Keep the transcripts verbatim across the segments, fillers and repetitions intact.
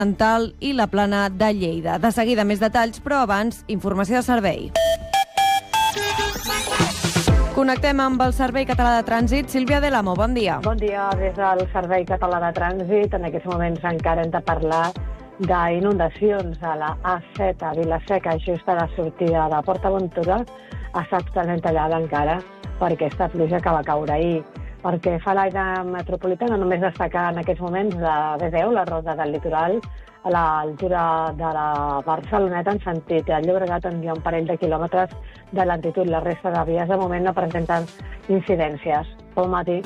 Mental i la Plana de Lleida. De seguida més detalls, però abans, informació de servei. Connectem amb el Servei Català de Trànsit. Sílvia Delamo, bon dia. Bon dia, des del Servei Català de Trànsit. En aquests moments encara hem de parlar d'inundacions a la A set a Vila-seca, just a la sortida de Port Aventura. Està totalment tallada encara per aquesta pluja que va caure ahir. Perquè fa l'àrea metropolitana, només destacar en aquests moments la B deu, la ronda del litoral, a l'altura de la Barceloneta en sentit de Llobregat hi ha un parell de quilòmetres de lentitud. La resta de vies de moment no presenten incidències. Bon matí.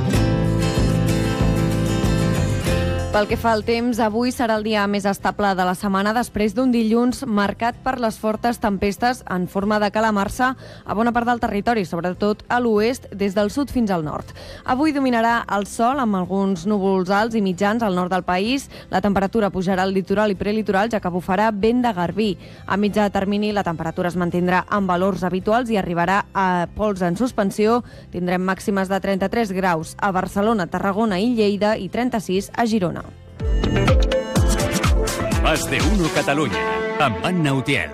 Pel que fa al temps, avui serà el dia més estable de la setmana després d'un dilluns marcat per les fortes tempestes en forma de calamarsa a bona part del territori, sobretot a l'oest, des del sud fins al nord. Avui dominarà el sol amb alguns núvols alts i mitjans al nord del país. La temperatura pujarà al litoral i prelitoral, ja que bufarà vent de garbí. A mitjà termini la temperatura es mantindrà en valors habituals i arribarà a pols en suspensió. Tindrem màximes de trenta-tres graus a Barcelona, Tarragona i Lleida i trenta-sis a Girona. Más de uno Catalunya, amb Anna Utiel.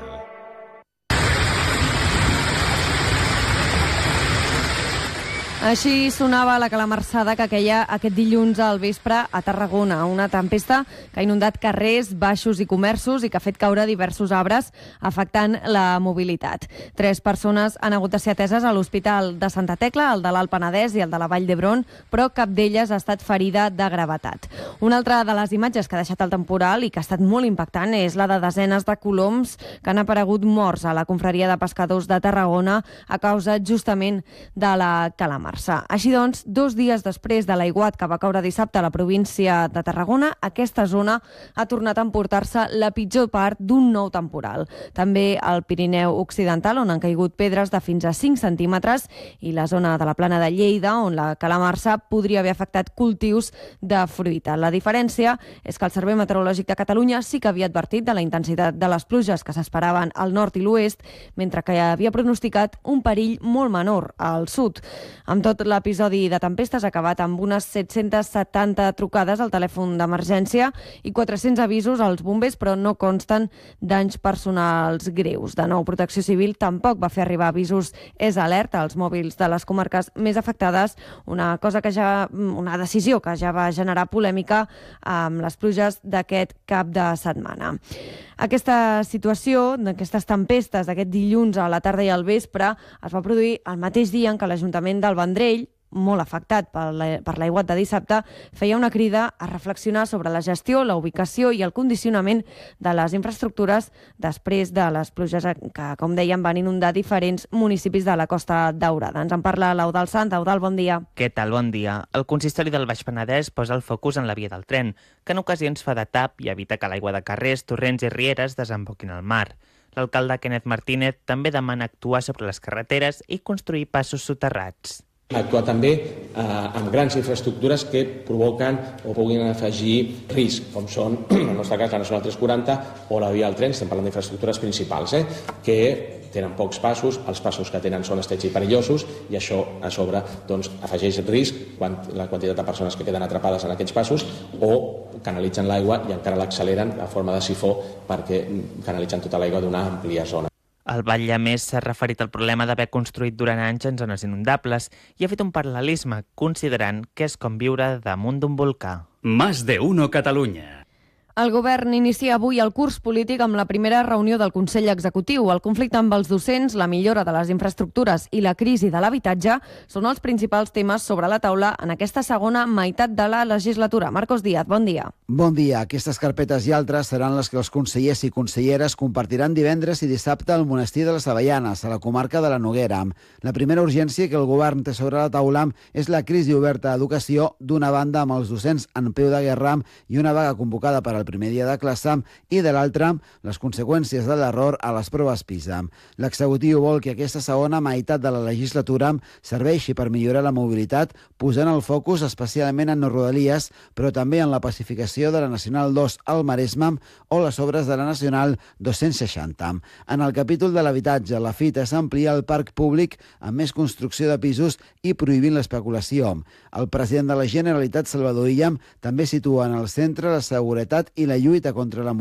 Així sonava la calamarsada que queia aquest dilluns al vespre a Tarragona, una tempesta que ha inundat carrers, baixos i comerços i que ha fet caure diversos arbres, afectant la mobilitat. Tres persones han hagut de ser ateses a l'Hospital de Santa Tecla, el de l'Alt Penedès i el de la Vall d'Hebron, però cap d'elles ha estat ferida de gravetat. Una altra de les imatges que ha deixat el temporal i que ha estat molt impactant és la de desenes de coloms que han aparegut morts a la confraria de pescadors de Tarragona a causa justament de la calamarsada. Així doncs, dos dies després de l'aiguat que va caure dissabte a la província de Tarragona, aquesta zona ha tornat a emportar-se la pitjor part d'un nou temporal. També al Pirineu Occidental, on han caigut pedres de fins a cinc centímetres, i la zona de la Plana de Lleida, on la calamarsa podria haver afectat cultius de fruita. La diferència és que el Servei Meteorològic de Catalunya sí que havia advertit de la intensitat de les pluges que s'esperaven al nord i l'oest, mentre que havia pronosticat un perill molt menor al sud. Amb tot, l'episodi de tempestes ha acabat amb unes set-centes setanta trucades al telèfon d'emergència i quatre-cents avisos als bombers, però no consten danys personals greus. De nou, Protecció Civil tampoc va fer arribar avisos és alerta als mòbils de les comarques més afectades, una cosa que ja, una decisió que ja va generar polèmica amb les pluges d'aquest cap de setmana. Aquesta situació, d'aquestes tempestes d'aquest dilluns a la tarda i al vespre, es va produir el mateix dia en què l'Ajuntament del Vendrell, molt afectat per l'aiguat de dissabte, feia una crida a reflexionar sobre la gestió, la ubicació i el condicionament de les infraestructures després de les pluges que, com dèiem, van inundar diferents municipis de la Costa Daurada. Ens en parla l'Eudald Sant. Eudald, bon dia. Què tal? Bon dia. El consistori del Baix Penedès posa el focus en la via del tren, que en ocasions fa de tap i evita que l'aigua de carrers, torrents i rieres desemboquin al mar. L'alcalde Kenneth Martínez també demana actuar sobre les carreteres i construir passos soterrats. Actuar també eh, amb grans infraestructures que provoquen o puguin afegir risc, com són, en el nostre cas, la Nacional tres quaranta o la via del tren. Estem parlant d'infraestructures principals, eh, que tenen pocs passos, els passos que tenen són estrets i perillosos, i això a sobre doncs, afegeix risc quan la quantitat de persones que queden atrapades en aquests passos o canalitzen l'aigua i encara l'acceleren a forma de sifó perquè canalitzen tota l'aigua d'una àmplia zona. El Batlle, a més, s'ha referit al problema d'haver construït durant anys en zones inundables i ha fet un paral·lelisme, considerant que és com viure damunt d'un volcà. Más de uno Catalunya. El govern inicia avui el curs polític amb la primera reunió del Consell Executiu. El conflicte amb els docents, la millora de les infraestructures i la crisi de l'habitatge són els principals temes sobre la taula en aquesta segona meitat de la legislatura. Marcos Díaz, bon dia. Bon dia. Aquestes carpetes i altres seran les que els consellers i conselleres compartiran divendres i dissabte al Monestir de les Avellanes, a la comarca de la Noguera. La primera urgència que el govern té sobre la taula és la crisi oberta a educació, d'una banda amb els docents en peu de guerra i una vaga convocada per al primer dia de classe, i de l'altra, les conseqüències de l'error a les proves PISA. L'executiu vol que aquesta segona meitat de la legislatura serveixi per millorar la mobilitat, posant el focus especialment en Rodalies, però també en la pacificació de la Nacional dos al Maresme o les obres de la Nacional dos-cents seixanta. En el capítol de l'habitatge, la fita és ampliar el parc públic amb més construcció de pisos i prohibint l'especulació. El president de la Generalitat, Salvador Illa, també situa en el centre la seguretat i la lluita contra la